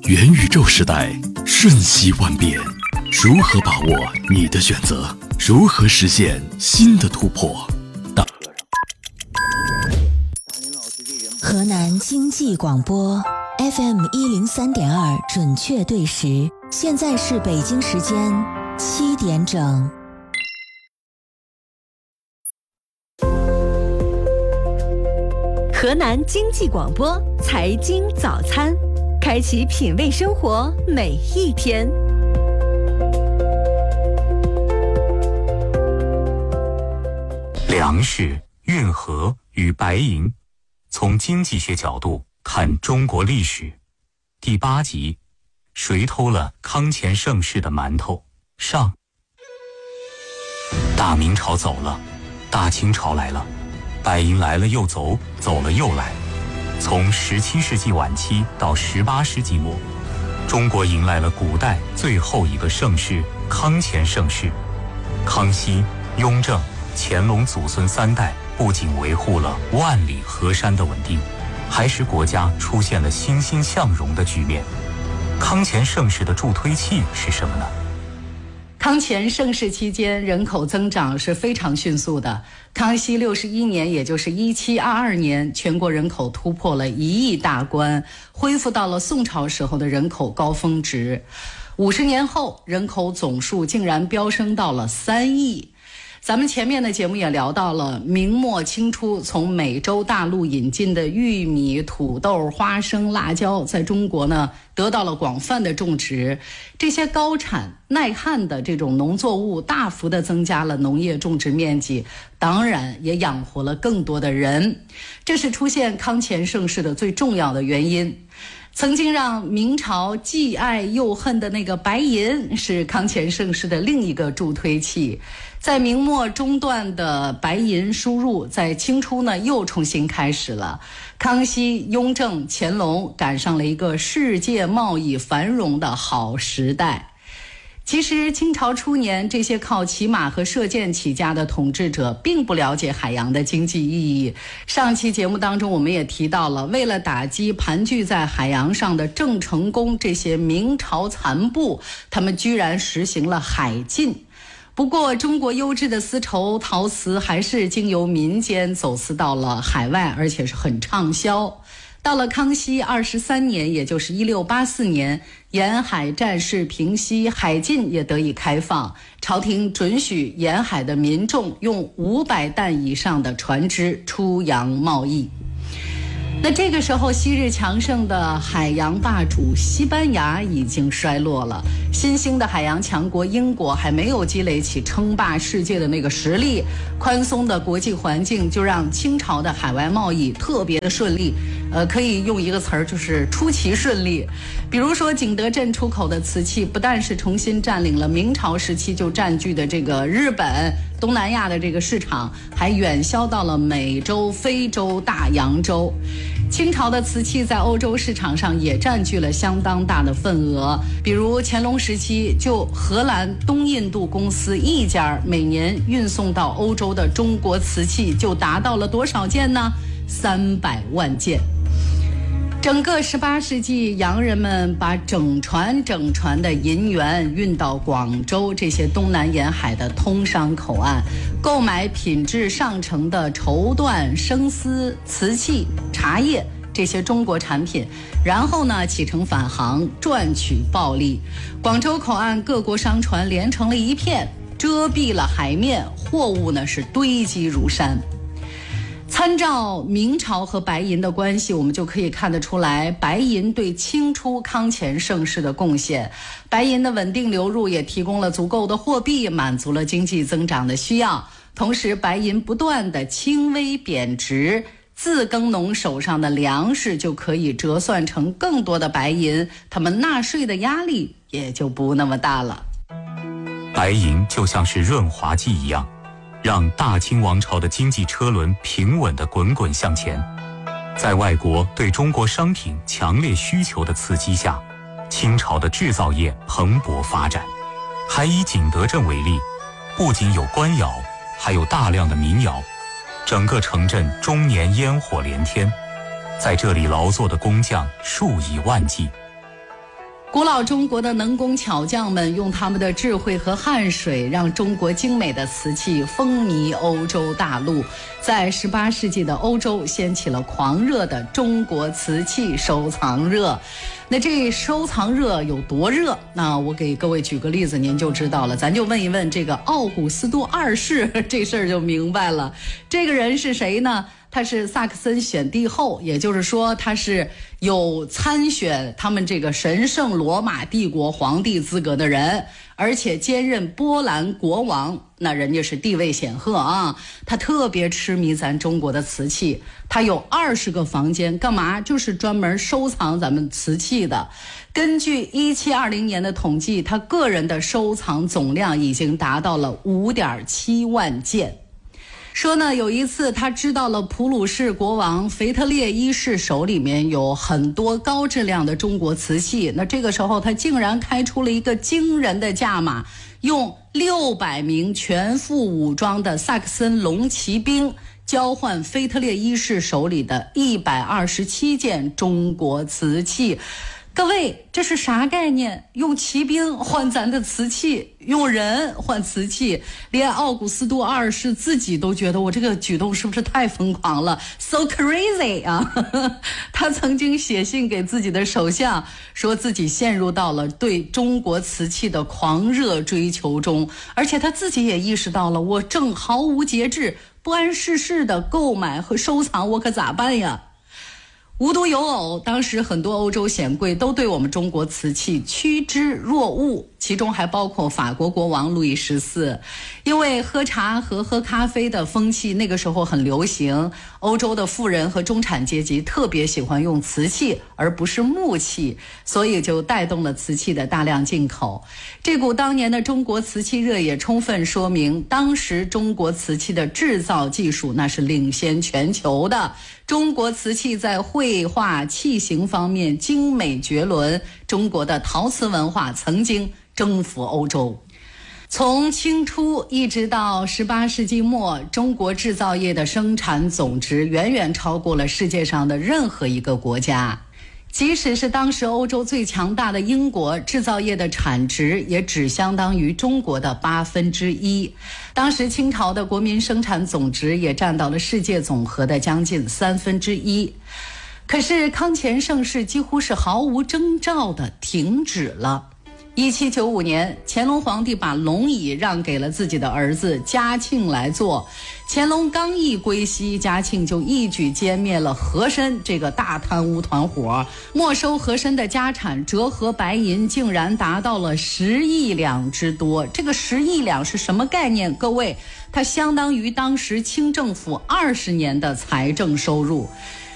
元宇宙时代瞬息万变，如何把握你的选择？如何实现新的突破？ 河南经济广播 FM 103.2准确对时，现在是北京时间7点整。 河南经济广播财经早餐，开启品味生活每一天。 粮食、运河与白银，从经济学角度看中国历史。第8集，谁偷了康乾盛世的馒头？上。大明朝走了，大清朝来了，白银来了又走，走了又来。从17世纪晚期到18世纪末，中国迎来了古代最后一个盛世——康乾盛世。康熙、雍正、乾隆祖孙3代不仅维护了万里河山的稳定，还使国家出现了欣欣向荣的局面。康乾盛世的助推器是什么呢？ 康乾盛世期间，人口增长是非常迅速的。康熙61年，也就是1722年，全国人口突破了1亿大关，恢复到了宋朝时候的人口高峰值。50年后，人口总数竟然飙升到了3亿。咱们前面的节目也聊到了明末清初从美洲大陆引进的玉米、土豆、花生、辣椒，在中国呢得到了广泛的种植。这些高产耐旱的这种农作物大幅的增加了农业种植面积，当然也养活了更多的人。这是出现康乾盛世的最重要的原因。曾经让明朝既爱又恨的那个白银，是康乾盛世的另一个助推器。在明末中断的白银输入，在清初呢又重新开始了。康熙、雍正、乾隆赶上了一个世界贸易繁荣的好时代。其实清朝初年，这些靠骑马和射箭起家的统治者并不了解海洋的经济意义。上期节目当中我们也提到了，为了打击盘踞在海洋上的郑成功这些明朝残部，他们居然实行了海禁。不过中国优质的丝绸陶瓷还是经由民间走私到了海外，而且是很畅销。到了康熙23年，也就是1684年，沿海战事平息，海禁也得以开放，朝廷准许沿海的民众用500担以上的船只出洋贸易。那这个时候，昔日强盛的海洋霸主西班牙已经衰落了，新兴的海洋强国英国还没有积累起称霸世界的那个实力，宽松的国际环境就让清朝的海外贸易特别的顺利，可以用一个词儿，就是出奇顺利。比如说景德镇出口的瓷器，不但是重新占领了明朝时期就占据的这个日本、东南亚的这个市场，还远销到了美洲、非洲、大洋洲。清朝的瓷器在欧洲市场上也占据了相当大的份额，比如乾隆时期，就荷兰东印度公司一家，每年运送到欧洲的中国瓷器就达到了多少件呢？300万件。整个18世纪，洋人们把整船的银元运到广州这些东南沿海的通商口岸，购买品质上乘的绸缎、生丝、瓷器、茶叶这些中国产品，然后呢启程返航，赚取暴利。广州口岸各国商船连成了一片，遮蔽了海面，货物呢是堆积如山。参照明朝和白银的关系，我们就可以看得出来，白银对清初康乾盛世的贡献。白银的稳定流入也提供了足够的货币，满足了经济增长的需要。同时，白银不断的轻微贬值，自耕农手上的粮食就可以折算成更多的白银，他们纳税的压力也就不那么大了。 白银就像是润滑剂一样，让大清王朝的经济车轮平稳地滚滚向前。在外国对中国商品强烈需求的刺激下，清朝的制造业蓬勃发展。还以景德镇为例，不仅有官窑，还有大量的民窑，整个城镇终年烟火连天，在这里劳作的工匠数以万计。 古老中国的能工巧匠们用他们的智慧和汗水，让中国精美的瓷器风靡欧洲大陆。在18世纪的欧洲掀起了狂热的中国瓷器收藏热。那这收藏热有多热？那我给各位举个例子，您就知道了。咱就问一问这个奥古斯都二世，这事儿就明白了。这个人是谁呢？他是萨克森选帝后，也就是说他是有参选他们这个神圣罗马帝国皇帝资格的人，而且兼任波兰国王，那人家是地位显赫啊。他特别痴迷咱中国的瓷器，他有20个房间，干嘛？就是专门收藏咱们瓷器的。根据1720年的统计，他个人的收藏总量已经达到了5.7万件。说呢，有一次他知道了普鲁士国王腓特烈一世手里面有很多高质量的中国瓷器，那这个时候他竟然开出了一个惊人的价码，用600名全副武装的萨克森龙骑兵交换腓特烈一世手里的127件中国瓷器。各位，这是啥概念？用骑兵换咱的瓷器，用人换瓷器，连奥古斯都二世自己都觉得我这个举动是不是太疯狂了 ？So crazy 啊！他曾经写信给自己的首相，说自己陷入到了对中国瓷器的狂热追求中，而且他自己也意识到了，我正毫无节制、不谙世事的购买和收藏，我可咋办呀？无独有偶，当时很多欧洲显贵都对我们中国瓷器趋之若鹜，其中还包括法国国王路易14。因为喝茶和喝咖啡的风气那个时候很流行，欧洲的富人和中产阶级特别喜欢用瓷器而不是木器，所以就带动了瓷器的大量进口。这股当年的中国瓷器热也充分说明，当时中国瓷器的制造技术那是领先全球的。中国瓷器在绘画器型方面精美绝伦，中国的陶瓷文化曾经征服欧洲。从清初一直到18世纪末，中国制造业的生产总值远远超过了世界上的任何一个国家。即使是当时欧洲最强大的英国，制造业的产值也只相当于中国的1/8。当时清朝的国民生产总值也占到了世界总和的将近1/3。可是康乾盛世几乎是毫无征兆地停止了。1795年，乾隆皇帝把龙椅让给了自己的儿子嘉庆来做。乾隆刚一归西，嘉庆就一举歼灭了和珅这个大贪污团伙，没收和珅的家产，折合白银竟然达到了10亿两之多。这个10亿两是什么概念？各位，它相当于当时清政府20年的财政收入。